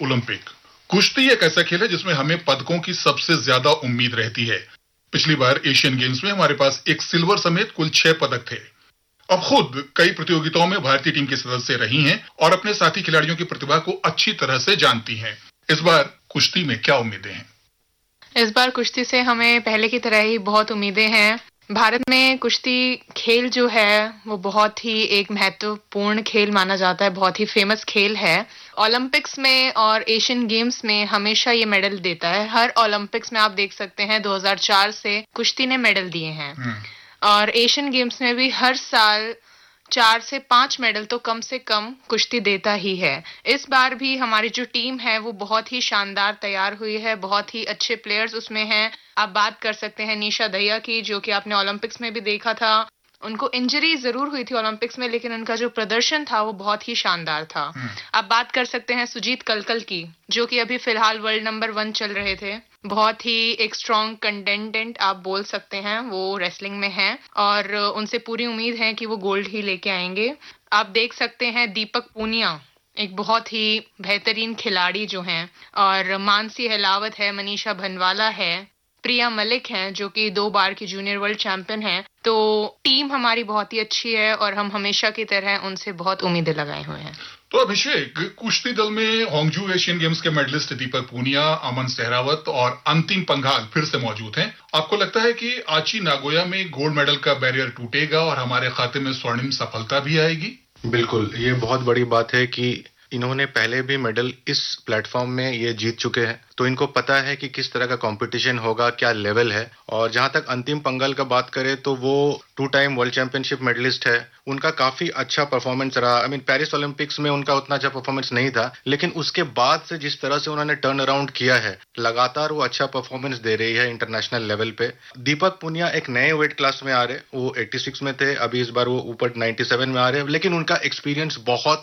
Olympic. कुश्ती एक ऐसा खेल है जिसमें हमें पदकों की सबसे ज्यादा उम्मीद रहती है। पिछली बार एशियन गेम्स में हमारे पास एक सिल्वर समेत कुल 6 पदक थे। अब खुद कई प्रतियोगिताओं में भारतीय टीम के सदस्य रही हैं और अपने साथी खिलाड़ियों की प्रतिभा को अच्छी तरह से जानती हैं। इस बार कुश्ती में क्या उम्मीदें हैं? इस बार कुश्ती से हमें पहले की तरह ही बहुत उम्मीदें हैं। भारत में कुश्ती खेल जो है वो बहुत ही एक महत्वपूर्ण खेल माना जाता है, बहुत ही फेमस खेल है। ओलंपिक्स में और एशियन गेम्स में हमेशा ये मेडल देता है। हर ओलंपिक्स में आप देख सकते हैं 2004 से कुश्ती ने मेडल दिए हैं और एशियन गेम्स में भी हर साल 4 से 5 मेडल तो कम से कम कुश्ती देता ही है। इस बार भी हमारी जो टीम है वो बहुत ही शानदार तैयार हुई है, बहुत ही अच्छे प्लेयर्स उसमें हैं। आप बात कर सकते हैं निशा दहिया की, जो कि आपने ओलंपिक्स में भी देखा था। उनको इंजरी जरूर हुई थी ओलंपिक्स में, लेकिन उनका जो प्रदर्शन था वो बहुत ही शानदार था। आप बात कर सकते हैं सुजीत कलकल की, जो कि अभी फिलहाल वर्ल्ड नंबर 1 चल रहे थे। बहुत ही एक स्ट्रॉन्ग कंटेंडेंट आप बोल सकते हैं, वो रेसलिंग में हैं और उनसे पूरी उम्मीद है कि वो गोल्ड ही लेके आएंगे। आप देख सकते हैं दीपक पूनिया एक बहुत ही बेहतरीन खिलाड़ी जो हैं, और मानसी हिलावत है, मनीषा भनवाला है, प्रिया मलिक हैं जो कि 2 बार की जूनियर वर्ल्ड चैंपियन हैं। तो टीम हमारी बहुत ही अच्छी है और हम हमेशा की तरह उनसे बहुत उम्मीदें लगाए हुए हैं। तो अभिषेक, कुश्ती दल में होंगजू एशियन गेम्स के मेडलिस्ट दीपक पूनिया, अमन सहरावत और अंतिम पंघाल फिर से मौजूद हैं। आपको लगता है कि आची नागोया में गोल्ड मेडल का बैरियर टूटेगा और हमारे खाते में स्वर्णिम सफलता भी आएगी? बिल्कुल, ये बहुत बड़ी बात है कि इन्होंने पहले भी मेडल इस प्लेटफॉर्म में ये जीत चुके हैं, तो इनको पता है कि किस तरह का कंपटीशन होगा, क्या लेवल है। और जहां तक अंतिम पंघाल का बात करें तो वो 2 टाइम वर्ल्ड चैंपियनशिप मेडलिस्ट है। उनका काफी अच्छा परफॉर्मेंस रहा। पेरिस ओलंपिक्स में उनका उतना अच्छा परफॉर्मेंस नहीं था, लेकिन उसके बाद से जिस तरह से उन्होंने टर्न अराउंड किया है, लगातार वो अच्छा परफॉर्मेंस दे रही है इंटरनेशनल लेवल पे। दीपक पूनिया एक नए वेट क्लास में आ रहे, वो 86 में थे, अभी इस बार वो ऊपर 97 में आ रहे हैं, लेकिन उनका एक्सपीरियंस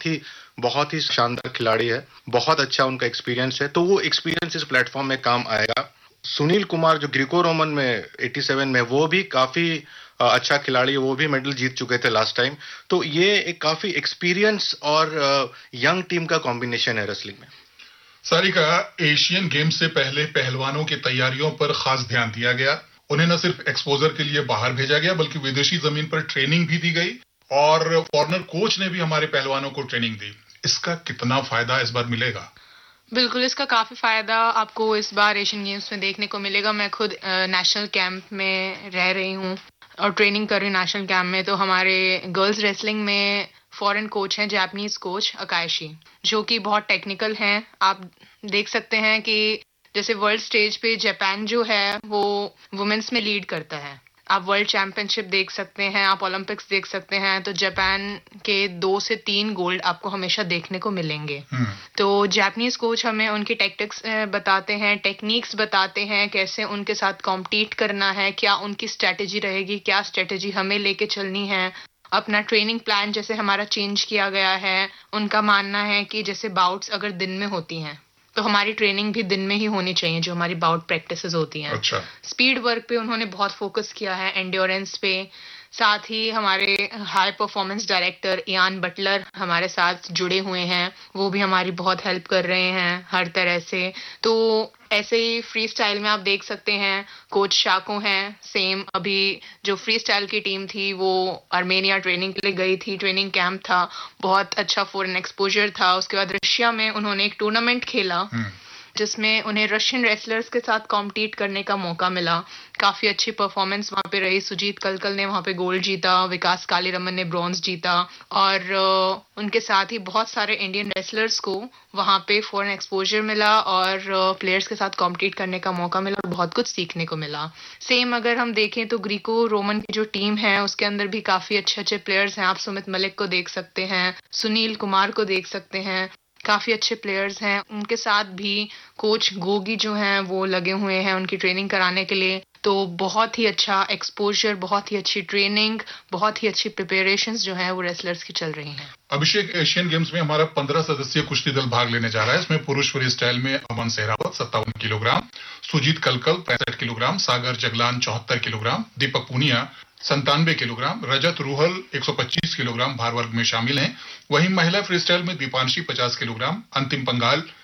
बहुत ही शानदार खिलाड़ी है, बहुत अच्छा उनका एक्सपीरियंस है, तो वो एक्सपीरियंस इस प्लेटफॉर्म में काम आएगा। सुनील कुमार जो ग्रीको रोमन में 87 में, वो भी काफी अच्छा खिलाड़ी है, वो भी मेडल जीत चुके थे लास्ट टाइम। तो ये एक काफी एक्सपीरियंस और यंग टीम का कॉम्बिनेशन है रेसलिंग में। सारिका, एशियन गेम्स से पहले पहलवानों की तैयारियों पर खास ध्यान दिया गया। उन्हें न सिर्फ एक्सपोजर के लिए बाहर भेजा गया, बल्कि विदेशी जमीन पर ट्रेनिंग भी दी गई और फॉरेनर कोच ने भी हमारे पहलवानों को ट्रेनिंग दी। इसका कितना फायदा इस बार मिलेगा? बिल्कुल, इसका काफी फायदा आपको इस बार एशियन गेम्स में देखने को मिलेगा। मैं खुद नेशनल कैंप में रह रही हूँ और ट्रेनिंग कर रही हूँ नेशनल कैंप में। तो हमारे गर्ल्स रेसलिंग में फॉरेन कोच हैं, जापानीज कोच अकायशी, जो कि बहुत टेक्निकल हैं। आप देख सकते हैं कि जैसे वर्ल्ड स्टेज पे जापान जो है वो वुमेन्स में लीड करता है। आप वर्ल्ड चैंपियनशिप देख सकते हैं, आप ओलंपिक्स देख सकते हैं, तो जापान के 2 से 3 गोल्ड आपको हमेशा देखने को मिलेंगे। तो जापानीज कोच हमें उनकी टैक्टिक्स बताते हैं, टेक्निक्स बताते हैं, कैसे उनके साथ कॉम्पीट करना है, क्या उनकी स्ट्रेटेजी रहेगी, क्या स्ट्रेटेजी हमें लेके चलनी है। अपना ट्रेनिंग प्लान जैसे हमारा चेंज किया गया है। उनका मानना है कि जैसे बाउट्स अगर दिन में होती हैं तो हमारी ट्रेनिंग भी दिन में ही होनी चाहिए, जो हमारी बाउट प्रैक्टिसेस होती हैं। अच्छा। स्पीड वर्क पे उन्होंने बहुत फोकस किया है, एंड्योरेंस पे। साथ ही हमारे high performance director Ian Buttler हमारे साथ जुड़े हुए हैं, वो भी हमारी बहुत हेल्प कर रहे हैं हर तरह से। तो ऐसे ही फ्री स्टाइल में आप देख सकते हैं कोच शाको हैं, सेम अभी जो फ्री स्टाइल की टीम थी वो आर्मेनिया ट्रेनिंग के लिए गई थी, ट्रेनिंग कैंप था, बहुत अच्छा फॉरेन एक्सपोजर था। उसके बाद रशिया में उन्होंने एक टूर्नामेंट खेला जिसमें उन्हें रशियन रेसलर्स के साथ कॉम्पीट करने का मौका मिला। काफी अच्छी परफॉर्मेंस वहां पे रही। सुजीत कलकल ने वहां पे गोल्ड जीता, विकास कालीरमन ने ब्रॉन्ज जीता और उनके साथ ही बहुत सारे इंडियन रेसलर्स को वहां पे फॉरेन एक्सपोजर मिला और प्लेयर्स के साथ कॉम्पीट करने का मौका मिला और बहुत कुछ सीखने को मिला। सेम अगर हम देखें तो ग्रीको रोमन की जो टीम है उसके अंदर भी काफी अच्छे प्लेयर्स हैं। आप सुमित मलिक को देख सकते हैं, सुनील कुमार को देख सकते हैं, काफी अच्छे प्लेयर्स हैं। उनके साथ भी कोच गोगी जो हैं वो लगे हुए हैं उनकी ट्रेनिंग कराने के लिए। तो बहुत ही अच्छा एक्सपोजर, बहुत ही अच्छी ट्रेनिंग, बहुत ही अच्छी प्रिपरेशंस जो हैं वो रेसलर्स की चल रही हैं। अभिषेक, एशियन गेम्स में हमारा 15 सदस्यीय कुश्ती दल भाग लेने जा रहा है। इसमें पुरुष फ्री स्टाइल में अमन सहरावत 57 किलोग्राम, सुजीत कलकल 65 किलोग्राम, सागर जगलान 74 किलोग्राम, दीपक पूनिया 97 किलोग्राम, रजत रूहल 125 किलोग्राम भार वर्ग में शामिल हैं। वहीं महिला फ्री स्टाइल में दीपांशी 50 किलोग्राम, अंतिम पंघाल